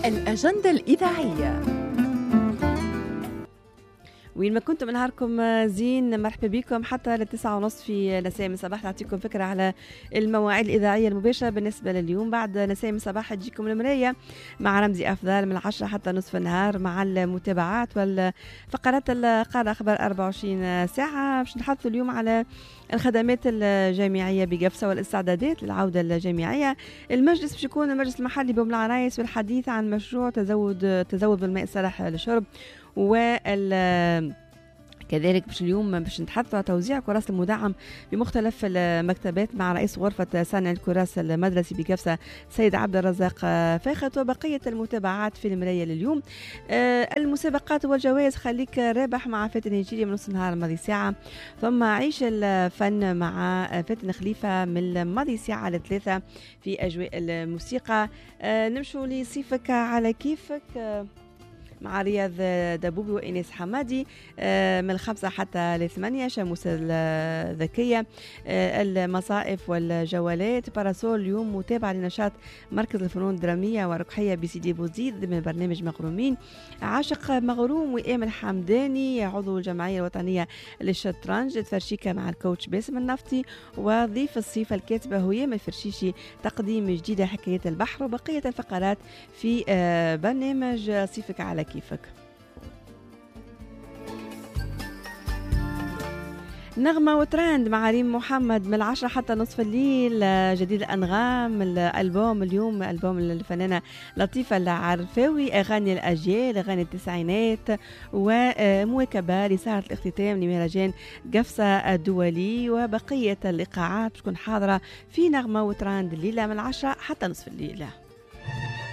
الأجندة الإذاعية. وين ما كنتم نهاركم زين، مرحبا بكم حتى ل9:30 في نسائم الصباح. نعطيكم فكرة على المواعيد الإذاعية المباشرة بالنسبة لليوم. بعد نسائم الصباح تجيكم المراية مع رمزي أفضل من 10 حتى نصف النهار مع المتابعات والفقرات القارة أخبار 24 ساعة. باش نحطوا اليوم على الخدمات الجامعية بقفصة والاستعدادات للعودة الجامعية. المجلس باش يكون المجلس المحلي بوم العرايس والحديث عن مشروع تزود بالماء الصالح للشرب، كذلك اليوم باش نتحدثوا على توزيع كراس المدعم بمختلف المكتبات مع رئيس غرفة صانع الكراس المدرسي بقفصة سيد عبد الرزاق فاخت، وبقية المتابعات في المراية لليوم. المسابقات والجوائز خليك رابح مع فاتن هجيري من نص النهار الماضي ساعة، ثم عيش الفن مع فاتن خليفة من الماضي ساعة ل3 في أجواء الموسيقى. نمشوا لصيفك على كيفك مع رياض دبوبي وإنيس حمادي من 5 حتى ل8. شموس الذكية، المصائف والجولات. باراسول اليوم متابعة لنشاط مركز الفنون الدرامية والرقحية بسيدي بوزيد من برنامج مغرومين. عاشق مغروم وآمن حمداني عضو الجمعية الوطنية للشطرنج. تفرشيكة مع الكوتش باسم النفطي. وضيف الصيف الكاتبة هيام الفرشيشي تقديم جديدة حكاية البحر. وبقية الفقرات في برنامج صيفك على كيفك. نغمة وترند مع ريم محمد من 10 حتى نصف الليل. جديد الأنغام الألبوم اليوم ألبوم الفنانة لطيفة العرفاوي، أغاني الأجيال أغاني التسعينات ومواكبة لسهرة الاختتام لمهرجان قفصة الدولي. وبقية اللقاءات تكون حاضرة في نغمة وترند الليلة من 10 حتى نصف الليل.